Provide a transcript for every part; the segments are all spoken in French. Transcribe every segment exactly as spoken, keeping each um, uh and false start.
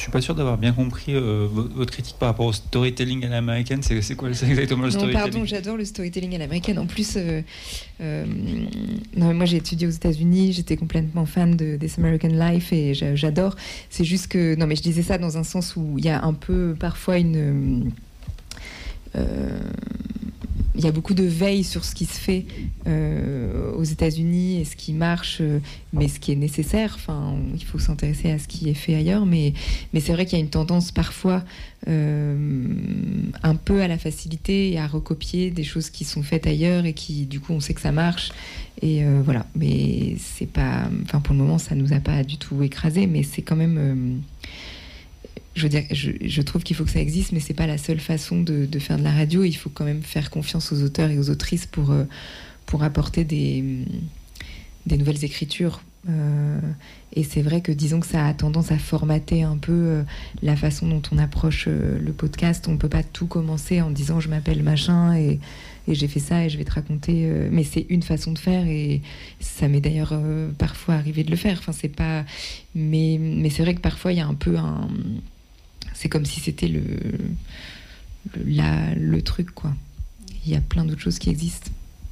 Je suis pas sûr d'avoir bien compris euh, votre critique par rapport au storytelling à l'américaine. C'est, c'est quoi c'est exactement le non, storytelling? Pardon, j'adore le storytelling à l'américaine. En plus, euh, euh, non, moi j'ai étudié aux États-Unis, j'étais complètement fan de This American Life et j'adore. C'est juste que, non, mais je disais ça dans un sens où il y a un peu parfois une. Euh, il y a beaucoup de veille sur ce qui se fait euh, aux États-Unis et ce qui marche, euh, mais ce qui est nécessaire. Enfin, on, il faut s'intéresser à ce qui est fait ailleurs, mais, mais c'est vrai qu'il y a une tendance parfois euh, un peu à la facilité et à recopier des choses qui sont faites ailleurs et qui, du coup, on sait que ça marche. Et euh, voilà, mais c'est pas... Enfin, pour le moment, ça nous a pas du tout écrasé, mais c'est quand même... Euh, Je veux dire, je, je trouve qu'il faut que ça existe, mais c'est pas la seule façon de, de faire de la radio. Il faut quand même faire confiance aux auteurs et aux autrices pour, euh, pour apporter des, des nouvelles écritures. Euh, et c'est vrai que, disons que ça a tendance à formater un peu euh, la façon dont on approche euh, le podcast. On peut pas tout commencer en disant je m'appelle machin et, et j'ai fait ça et je vais te raconter. Euh, mais c'est une façon de faire et ça m'est d'ailleurs euh, parfois arrivé de le faire. Enfin, c'est pas. Mais, mais c'est vrai que parfois il y a un peu un. C'est comme si c'était le, le, la, le truc, quoi. Il y a plein d'autres choses qui existent.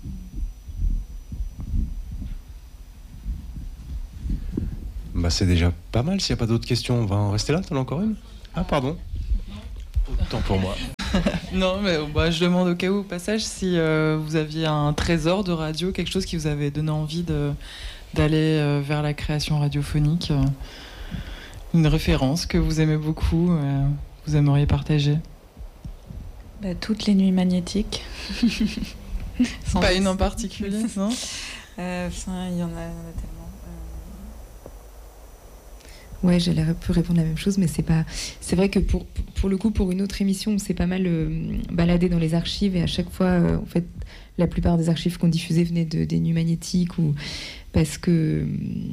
Bah, c'est déjà pas mal. S'il n'y a pas d'autres questions, on va en rester là. T'en as encore une? Ah, pardon. Autant pour moi. Non, mais bah, je demande au cas où, au passage, si euh, vous aviez un trésor de radio, quelque chose qui vous avait donné envie de, d'aller euh, vers la création radiophonique. Euh... Une référence que vous aimez beaucoup, euh, vous aimeriez partager? Bah, toutes les nuits magnétiques. Pas une en particulier, non? euh, enfin, il y en a, il y en a tellement. Euh... Ouais, j'allais un peu répondre la même chose, mais c'est pas. C'est vrai que pour pour le coup, pour une autre émission, on s'est pas mal euh, baladé dans les archives et à chaque fois, euh, en fait, la plupart des archives qu'on diffusait venaient de, des nuits magnétiques ou parce que.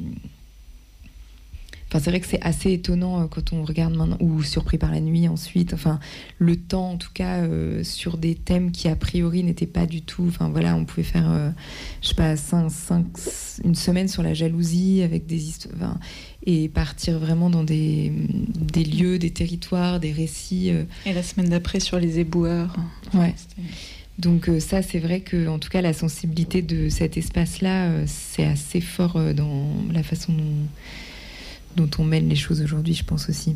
Enfin, c'est vrai que c'est assez étonnant euh, quand on regarde maintenant, ou Surpris par la nuit ensuite, enfin, le temps en tout cas, euh, sur des thèmes qui a priori n'étaient pas du tout, enfin voilà, on pouvait faire, euh, je sais pas, cinq, cinq, une semaine sur la jalousie avec des histoires, enfin, et partir vraiment dans des, des lieux, des territoires, des récits. Euh... Et la semaine d'après sur les éboueurs. Ouais. C'était... Donc euh, ça, c'est vrai que, en tout cas, la sensibilité de cet espace-là, euh, c'est assez fort euh, dans la façon dont... dont on mène les choses aujourd'hui, je pense aussi.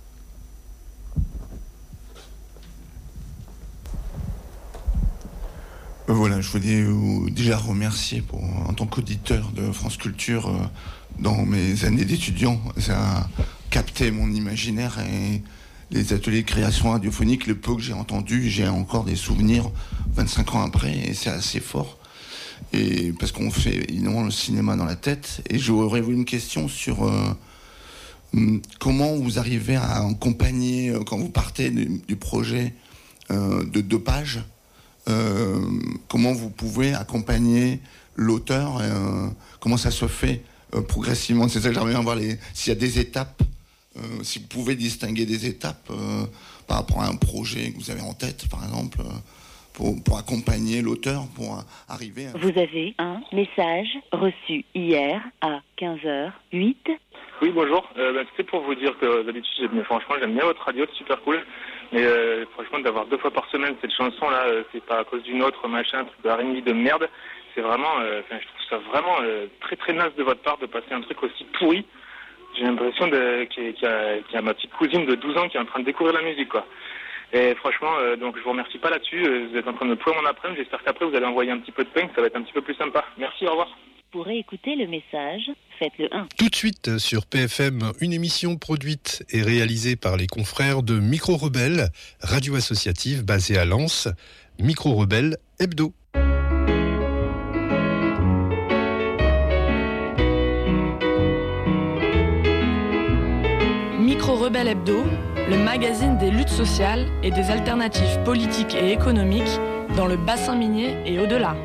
Euh, voilà, je voulais vous déjà remercier pour, en tant qu'auditeur de France Culture, euh, dans mes années d'étudiant, ça a capté mon imaginaire et les ateliers de création radiophonique, le peu que j'ai entendu, j'ai encore des souvenirs vingt-cinq ans après, et c'est assez fort. Et parce qu'on fait évidemment le cinéma dans la tête, et j'aurais voulu une question sur... Euh, comment vous arrivez à accompagner, quand vous partez du, du projet euh, de deux pages, euh, comment vous pouvez accompagner l'auteur, euh, comment ça se fait euh, progressivement? C'est ça que j'aimerais bien voir, les, s'il y a des étapes, euh, si vous pouvez distinguer des étapes euh, par rapport à un projet que vous avez en tête, par exemple, euh, pour, pour accompagner l'auteur, pour euh, arriver à... Vous avez un message reçu hier à quinze heures huit. Oui, bonjour. Euh, bah, c'est pour vous dire que d'habitude, j'aime, franchement, j'aime bien votre radio, c'est super cool. Mais euh, franchement, d'avoir deux fois par semaine cette chanson-là, euh, c'est pas à cause d'une autre, machin, un truc de R and B de merde. C'est vraiment, euh, je trouve ça vraiment euh, très très naze de votre part de passer un truc aussi pourri. J'ai l'impression de, qu'il, y a, qu'il, y a, qu'il y a ma petite cousine de douze ans qui est en train de découvrir la musique, quoi. Et franchement, euh, donc je vous remercie pas là-dessus. Euh, vous êtes en train de me pourrir mon après-midi. J'espère qu'après vous allez envoyer un petit peu de punk, ça va être un petit peu plus sympa. Merci, au revoir. Pour réécouter le message, faites le un. Tout de suite sur P F M, une émission produite et réalisée par les confrères de Micro Rebelle, radio associative basée à Lens, Micro Rebelle Hebdo. Micro Rebelle Hebdo, le magazine des luttes sociales et des alternatives politiques et économiques dans le bassin minier et au-delà.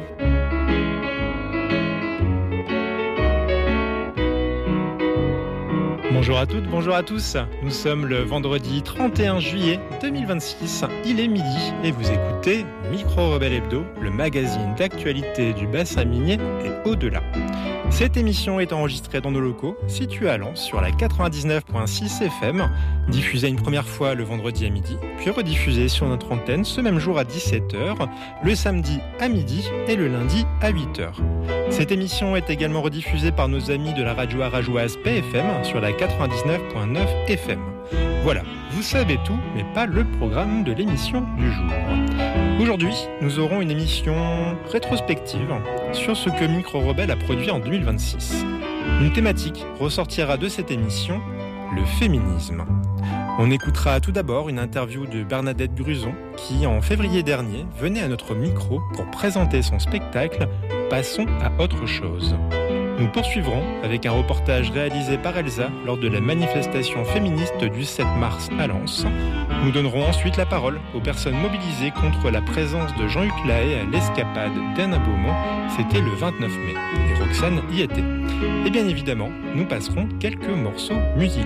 Bonjour à toutes, bonjour à tous. Nous sommes le vendredi trente et un juillet deux mille vingt-six. Il est midi et vous écoutez Micro Rebelle Hebdo, le magazine d'actualité du bassin minier et au-delà. Cette émission est enregistrée dans nos locaux, situés à Lens, sur la quatre-vingt-dix-neuf virgule six F M, diffusée une première fois le vendredi à midi, puis rediffusée sur notre antenne ce même jour à dix-sept heures, le samedi à midi et le lundi à huit heures. Cette émission est également rediffusée par nos amis de la radio aragoise P F M sur la quatre-vingt-dix-neuf virgule neuf F M. Voilà, vous savez tout, mais pas le programme de l'émission du jour. Aujourd'hui, nous aurons une émission rétrospective sur ce que Micro Rebelle a produit en deux mille vingt-six. Une thématique ressortira de cette émission, le féminisme. On écoutera tout d'abord une interview de Bernadette Gruson qui, en février dernier, venait à notre micro pour présenter son spectacle « Passons à autre chose ». Nous poursuivrons avec un reportage réalisé par Elsa lors de la manifestation féministe du sept mars à Lens. Nous donnerons ensuite la parole aux personnes mobilisées contre la présence de Jean-Luc Lahaye à l'escapade d'Anna Beaumont. C'était le vingt-neuf mai et Roxane y était. Et bien évidemment, nous passerons quelques morceaux musicaux.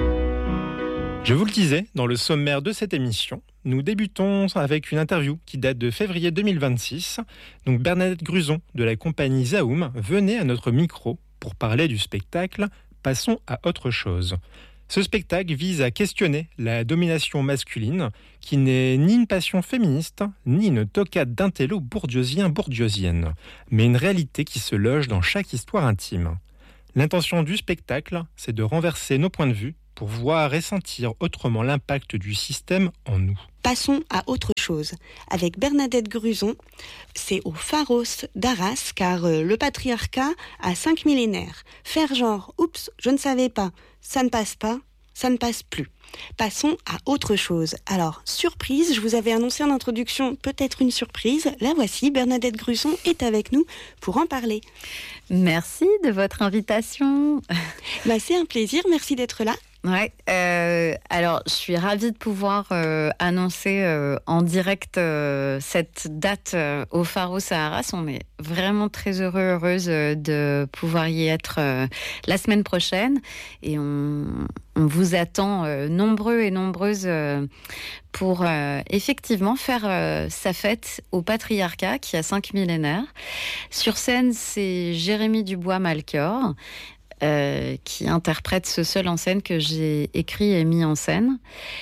Je vous le disais, dans le sommaire de cette émission, nous débutons avec une interview qui date de février deux mille vingt-six. Donc Bernadette Gruson de la compagnie Zaoum venait à notre micro pour parler du spectacle « Passons à autre chose ». Ce spectacle vise à questionner la domination masculine qui n'est ni une passion féministe, ni une toquade d'intello bourdieusiens-bourdieusienne, mais une réalité qui se loge dans chaque histoire intime. L'intention du spectacle, c'est de renverser nos points de vue pour voir et sentir autrement l'impact du système en nous. Passons à autre chose. Avec Bernadette Gruson, c'est au Pharos d'Arras, car euh, le patriarcat a cinq millénaires. Faire genre, oups, je ne savais pas, ça ne passe pas, ça ne passe plus. Passons à autre chose. Alors, surprise, je vous avais annoncé en introduction, peut-être une surprise. La voici, Bernadette Gruson est avec nous pour en parler. Merci de votre invitation. Bah, c'est un plaisir, merci d'être là. Ouais, euh, alors je suis ravie de pouvoir euh, annoncer euh, en direct euh, cette date euh, au Pharos à Arras. On est vraiment très heureux, heureuse euh, de pouvoir y être euh, la semaine prochaine et on, on vous attend euh, nombreux et nombreuses euh, pour euh, effectivement faire euh, sa fête au patriarcat qui a cinq millénaires. Sur scène, c'est Jérémy Dubois-Malchior. Euh, qui interprète ce seul en scène que j'ai écrit et mis en scène.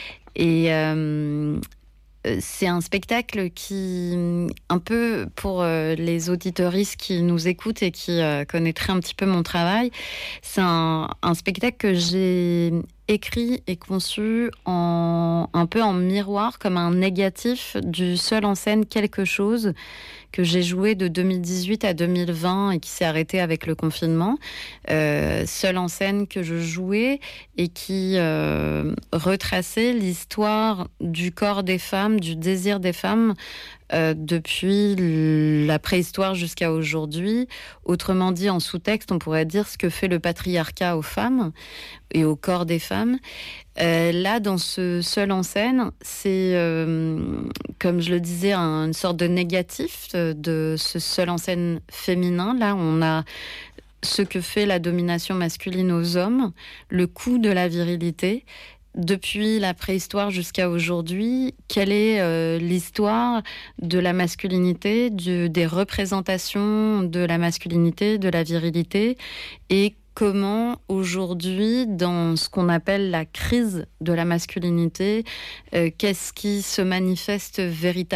Et euh, c'est un spectacle qui, un peu pour euh, les auditeuristes qui nous écoutent et qui euh, connaîtraient un petit peu mon travail, c'est un, un spectacle que j'ai écrit et conçu en, un peu en miroir, comme un négatif du seul en scène quelque chose que j'ai joué de deux mille dix-huit à deux mille vingt et qui s'est arrêté avec le confinement. Euh, seul en scène que je jouais et qui euh, retraçait l'histoire du corps des femmes, du désir des femmes euh, depuis la préhistoire jusqu'à aujourd'hui. Autrement dit, en sous-texte, on pourrait dire ce que fait le patriarcat aux femmes et au corps des femmes. Euh, là, dans ce seul en scène, c'est, euh, comme je le disais, un, une sorte de négatif de, de ce seul en scène féminin. Là, on a ce que fait la domination masculine aux hommes, le coût de la virilité. Depuis la préhistoire jusqu'à aujourd'hui, quelle est euh, l'histoire de la masculinité, du, des représentations de la masculinité, de la virilité, et comment aujourd'hui, dans ce qu'on appelle la crise de la masculinité, euh, qu'est-ce qui se manifeste véritablement ?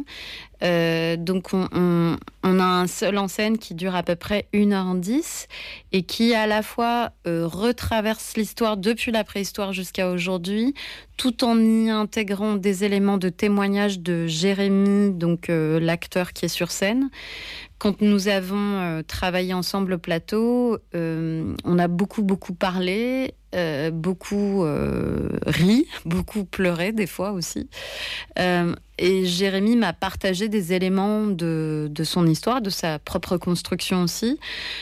Euh, donc on, on, on a un seul en scène qui dure à peu près une heure dix et qui à la fois euh, retraverse l'histoire depuis la préhistoire jusqu'à aujourd'hui, tout en y intégrant des éléments de témoignage de Jérémy, donc euh, l'acteur qui est sur scène. Quand nous avons euh, travaillé ensemble au plateau, euh, on a beaucoup beaucoup parlé, euh, beaucoup euh, ri, beaucoup pleuré des fois aussi. Euh, et Jérémy m'a partagé des éléments de, de son histoire, de sa propre construction aussi,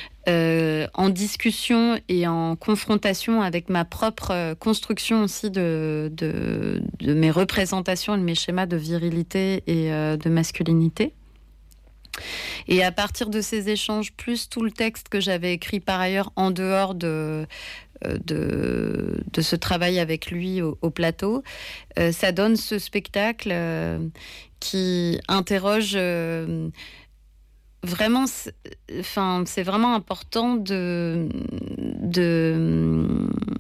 euh, en discussion et en confrontation avec ma propre construction aussi de, de, de mes représentations et de mes schémas de virilité et euh, de masculinité. Et à partir de ces échanges, plus tout le texte que j'avais écrit par ailleurs en dehors de, de, de ce travail avec lui au, au plateau, euh, ça donne ce spectacle euh, qui interroge euh, vraiment, c'est, enfin, c'est vraiment important de, de,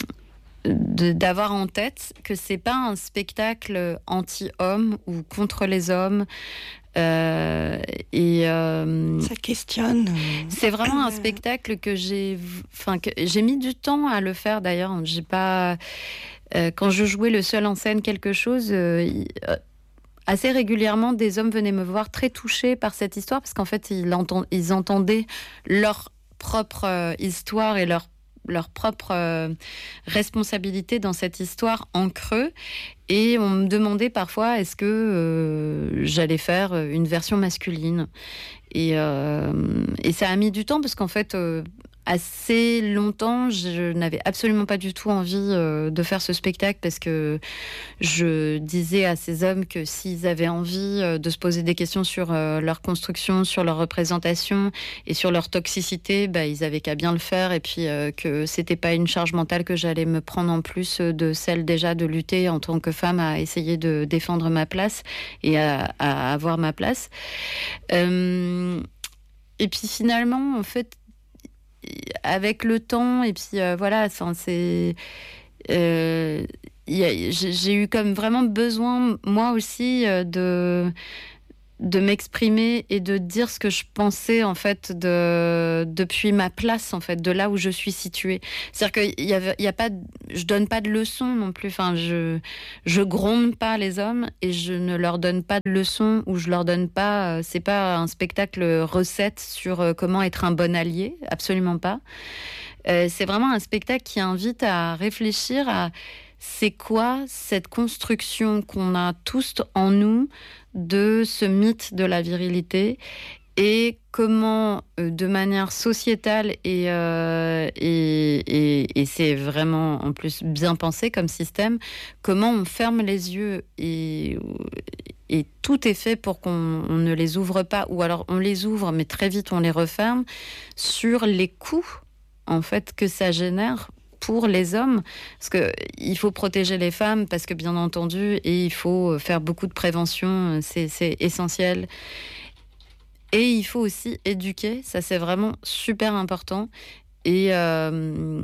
de, d'avoir en tête que c'est pas un spectacle anti-homme ou contre les hommes. Euh, et euh, ça questionne. C'est vraiment un spectacle que j'ai, enfin, que j'ai mis du temps à le faire d'ailleurs. J'ai pas, euh, quand je jouais le seul en scène quelque chose. Euh, il, euh, Assez régulièrement, des hommes venaient me voir très touchés par cette histoire parce qu'en fait, ils, entend, ils entendaient leur propre euh, histoire et leur, leur propre euh, responsabilité dans cette histoire en creux. Et on me demandait parfois est-ce que euh, j'allais faire une version masculine. Et, euh, et ça a mis du temps parce qu'en fait... Euh, assez longtemps, je n'avais absolument pas du tout envie euh, de faire ce spectacle parce que je disais à ces hommes que s'ils avaient envie euh, de se poser des questions sur euh, leur construction, sur leur représentation et sur leur toxicité, bah, ils avaient qu'à bien le faire et puis euh, que c'était pas une charge mentale que j'allais me prendre en plus de celle déjà de lutter en tant que femme à essayer de défendre ma place et à, à avoir ma place. Euh, et puis finalement, en fait, avec le temps et puis euh, voilà, enfin, c'est euh, y a, j'ai, j'ai eu comme vraiment besoin moi aussi euh, de de m'exprimer et de dire ce que je pensais en fait de depuis ma place en fait, de là où je suis située. C'est-à-dire qu'il y a, il y a pas, je donne pas de leçons non plus. Enfin, je je gronde pas les hommes et je ne leur donne pas de leçons ou je leur donne pas. C'est pas un spectacle recette sur comment être un bon allié, absolument pas. Euh, c'est vraiment un spectacle qui invite à réfléchir à c'est quoi cette construction qu'on a tous en nous de ce mythe de la virilité et comment, euh, de manière sociétale, et, euh, et, et, et c'est vraiment en plus bien pensé comme système, comment on ferme les yeux et, et tout est fait pour qu'on on ne les ouvre pas, ou alors on les ouvre mais très vite on les referme, sur les coûts en fait que ça génère pour les hommes, parce que il faut protéger les femmes, parce que bien entendu, et il faut faire beaucoup de prévention, c'est, c'est essentiel. Et il faut aussi éduquer, ça c'est vraiment super important. Et, euh,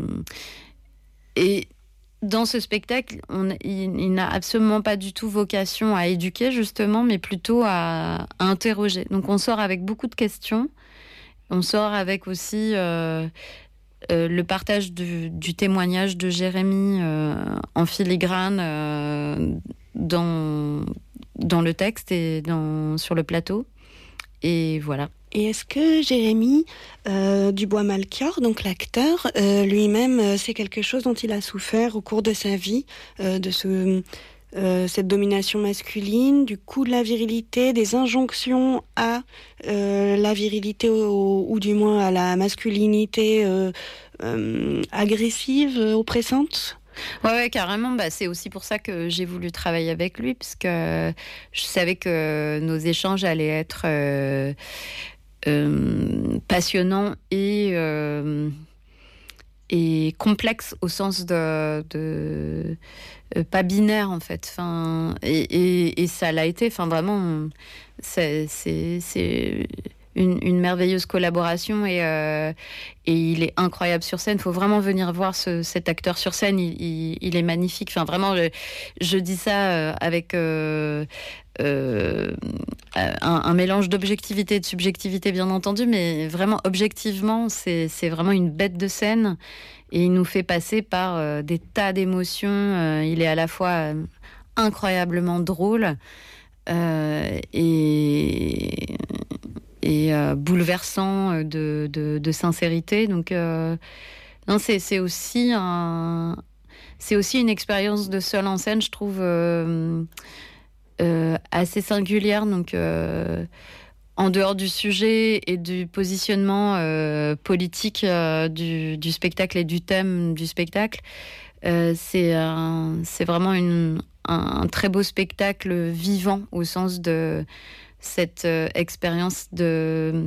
et dans ce spectacle, on, il, il n'a absolument pas du tout vocation à éduquer justement, mais plutôt à, à interroger. Donc on sort avec beaucoup de questions, on sort avec aussi... Euh, Euh, le partage du, du témoignage de Jérémy euh, en filigrane euh, dans, dans le texte et dans, sur le plateau. Et voilà. Et est-ce que Jérémy euh, Dubois-Malchior, donc l'acteur, euh, lui-même, euh, c'est quelque chose dont il a souffert au cours de sa vie, euh, de ce... Euh, cette domination masculine, du coup de la virilité, des injonctions à euh, la virilité au, ou du moins à la masculinité euh, euh, agressive, oppressante. Ouais, ouais, carrément. Bah, c'est aussi pour ça que j'ai voulu travailler avec lui, parce que je savais que nos échanges allaient être euh, euh, passionnants et... Euh, et complexe au sens de, de euh, pas binaire en fait. Enfin, et, et, et ça l'a été. Enfin, vraiment, c'est, c'est, c'est une, une merveilleuse collaboration et, euh, et il est incroyable sur scène. Il faut vraiment venir voir ce, cet acteur sur scène. Il, il, il est magnifique. Enfin, vraiment, je, je dis ça avec euh, euh, un, un mélange d'objectivité et de subjectivité, bien entendu, mais vraiment objectivement, c'est, c'est vraiment une bête de scène et il nous fait passer par euh, des tas d'émotions. Euh, il est à la fois euh, incroyablement drôle euh, et, et euh, bouleversant de, de, de sincérité. Donc, euh, non, c'est, c'est aussi un, c'est aussi une expérience de seul en scène, je trouve. Euh, Euh, assez singulière, donc euh, en dehors du sujet et du positionnement euh, politique euh, du, du spectacle et du thème du spectacle, euh, c'est, un, c'est vraiment une, un, un très beau spectacle vivant au sens de cette euh, expérience de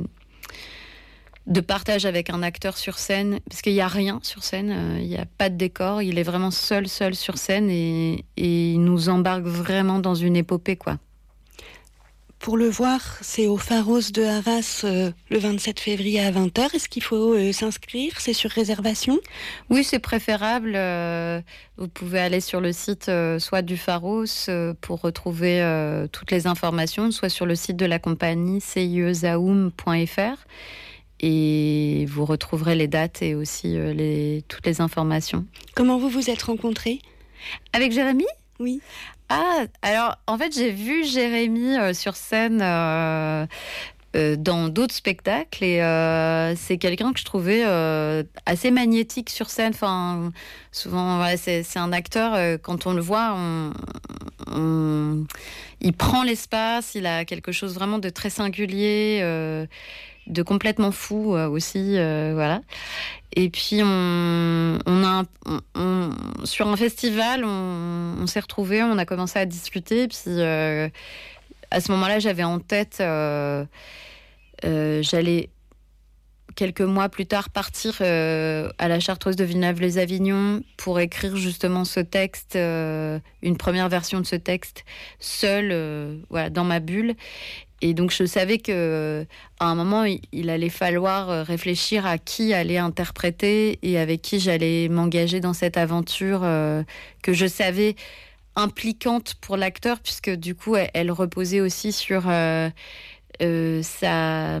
de partage avec un acteur sur scène, parce qu'il n'y a rien sur scène, euh, il n'y a pas de décor, il est vraiment seul, seul sur scène et, et il nous embarque vraiment dans une épopée, quoi. pour le voir, c'est au Pharos de Arras euh, le vingt-sept février à vingt heures. Est-ce qu'il faut euh, s'inscrire? C'est sur réservation? Oui, c'est préférable. Euh, vous pouvez aller sur le site euh, soit du Pharos euh, pour retrouver euh, toutes les informations, soit sur le site de la compagnie c i e zaoum point f r et vous retrouverez les dates et aussi euh, les, toutes les informations. Comment vous vous êtes rencontrés? Avec Jérémy? Oui. Ah, alors en fait j'ai vu Jérémy euh, sur scène euh, euh, dans d'autres spectacles et euh, c'est quelqu'un que je trouvais euh, assez magnétique sur scène. Enfin, souvent ouais, c'est, c'est un acteur, euh, quand on le voit, on, on, il prend l'espace, il a quelque chose vraiment de très singulier, euh, de complètement fou euh, aussi, euh, voilà. Et puis on, on a un, on, on, sur un festival, on, on s'est retrouvés, on a commencé à discuter. Puis euh, à ce moment-là, j'avais en tête, euh, euh, j'allais quelques mois plus tard partir euh, à la Chartreuse de Villeneuve-les-Avignon pour écrire justement ce texte, euh, une première version de ce texte, seule, euh, voilà, dans ma bulle. Et donc je savais que à un moment il, il allait falloir réfléchir à qui allait interpréter et avec qui j'allais m'engager dans cette aventure euh, que je savais impliquante pour l'acteur, puisque du coup elle, elle reposait aussi sur euh, euh, sa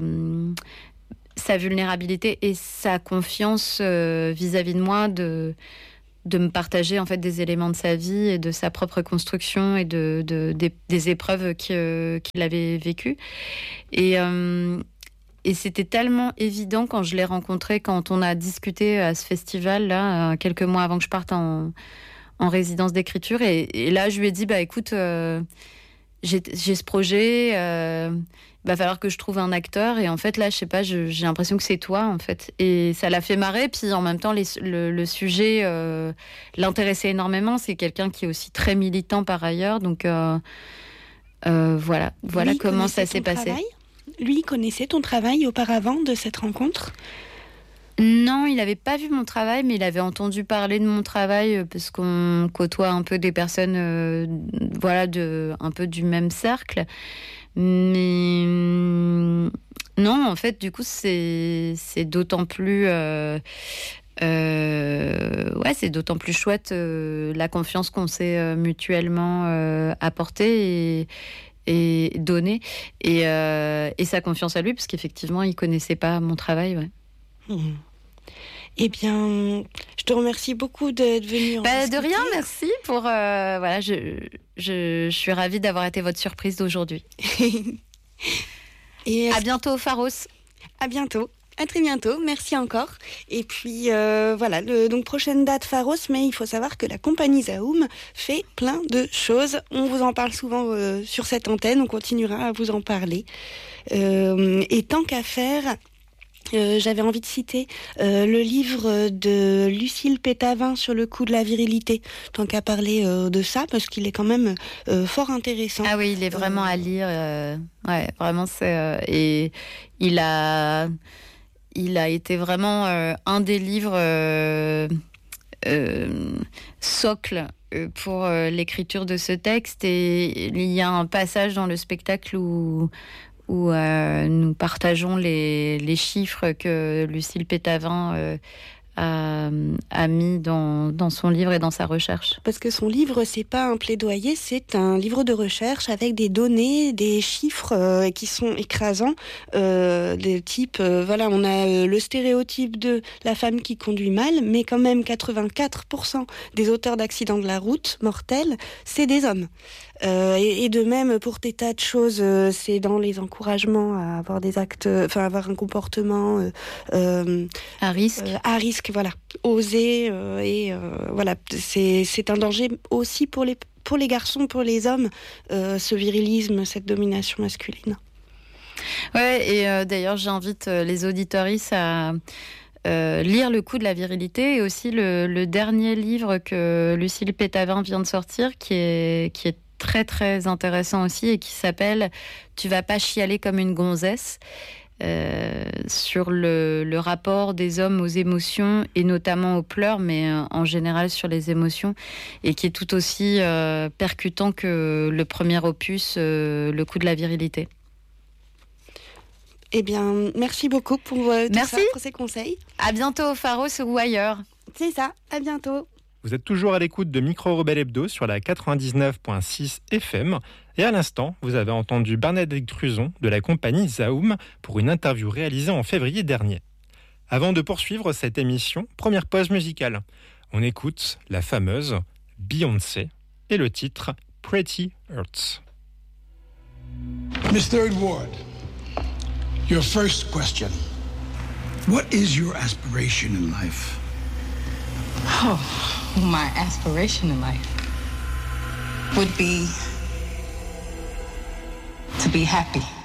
sa vulnérabilité et sa confiance euh, vis-à-vis de moi, de de me partager en fait des éléments de sa vie et de sa propre construction et de, de des, des épreuves qu'il, qu'il avait vécues. Et, euh, et c'était tellement évident quand je l'ai rencontré, quand on a discuté à ce festival-là, quelques mois avant que je parte en, en résidence d'écriture. Et, et là, je lui ai dit, bah écoute, euh, j'ai, j'ai ce projet... Euh, il va falloir que je trouve un acteur. Et en fait, là, je sais pas, je, j'ai l'impression que c'est toi, en fait. Et ça l'a fait marrer. Puis en même temps, les, le, le sujet euh, l'intéressait énormément. C'est quelqu'un qui est aussi très militant par ailleurs. Donc, euh, euh, voilà, voilà Lui, comment ça s'est passé. Travail. Lui, il connaissait ton travail auparavant de cette rencontre? Non, il n'avait pas vu mon travail, mais il avait entendu parler de mon travail parce qu'on côtoie un peu des personnes, euh, voilà, de, un peu du même cercle. Mais non, en fait, du coup, c'est, c'est d'autant plus... Euh, euh, ouais, c'est d'autant plus chouette euh, la confiance qu'on s'est euh, mutuellement euh, apportée et, et donnée. Et, euh, et sa confiance à lui, parce qu'effectivement, il ne connaissait pas mon travail, ouais. Mmh. Eh bien, je te remercie beaucoup d'être venue. Bah, de rien, merci pour... Euh, voilà, je, je, je suis ravie d'avoir été votre surprise d'aujourd'hui. Et à bientôt au Pharos. À bientôt. À très bientôt. Merci encore. Et puis, euh, voilà, le, donc prochaine date Pharos, mais il faut savoir que la compagnie Zaoum fait plein de choses. On vous en parle souvent euh, sur cette antenne. On continuera à vous en parler. Euh, et tant qu'à faire... Euh, j'avais envie de citer euh, le livre de Lucille Pétavin sur le coup de la virilité, tant qu'à parler euh, de ça, parce qu'il est quand même euh, fort intéressant. Ah oui, il est vraiment euh... à lire. Euh, ouais, vraiment, c'est... Euh, et il a, il a été vraiment euh, un des livres euh, euh, socle pour euh, l'écriture de ce texte. Et il y a un passage dans le spectacle où... où euh, nous partageons les, les chiffres que Lucille Pétavin euh, a, a mis dans, dans son livre et dans sa recherche. Parce que son livre, c'est pas un plaidoyer, c'est un livre de recherche avec des données, des chiffres euh, qui sont écrasants, euh, des types, euh, voilà, on a euh, le stéréotype de la femme qui conduit mal, mais quand même quatre-vingt-quatre pour cent des auteurs d'accidents de la route mortels, c'est des hommes. Euh, et, et de même pour des tas de choses, euh, c'est dans les encouragements à avoir des actes, enfin avoir un comportement euh, euh, à risque, euh, à risque, voilà, oser euh, et euh, voilà, c'est c'est un danger aussi pour les pour les garçons, pour les hommes, euh, ce virilisme, cette domination masculine. Ouais, et euh, d'ailleurs j'invite euh, les auditoristes à Euh, lire Le coup de la virilité et aussi le, le dernier livre que Lucille Pétavin vient de sortir qui est, qui est très très intéressant aussi et qui s'appelle « Tu vas pas chialer comme une gonzesse ». euh, sur le, le rapport des hommes aux émotions et notamment aux pleurs, mais euh, en général sur les émotions, et qui est tout aussi euh, percutant que le premier opus, euh, Le coup de la virilité. Eh bien, merci beaucoup pour, euh, tout merci. ça, pour ces conseils. À bientôt au Pharos ou ailleurs. C'est ça, à bientôt. Vous êtes toujours à l'écoute de Micro Rebelle Hebdo sur la quatre-vingt-dix-neuf virgule six F M. Et à l'instant, vous avez entendu Bernadette Gruzon de la compagnie Zaoum pour une interview réalisée en février dernier. Avant de poursuivre cette émission, première pause musicale. On écoute la fameuse Beyoncé et le titre Pretty Hurts. Miss Third Ward, your first question. What is your aspiration in life? Oh, my aspiration in life would be to be happy.